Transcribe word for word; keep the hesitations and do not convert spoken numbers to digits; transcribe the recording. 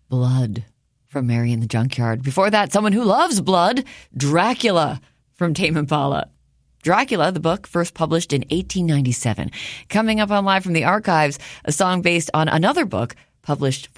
Blood from Mary in the Junkyard. Before that, someone who loves blood, Dracula from Tame Impala. Dracula, the book, first published in eighteen ninety-seven. Coming up on Live from the Archives, a song based on another book published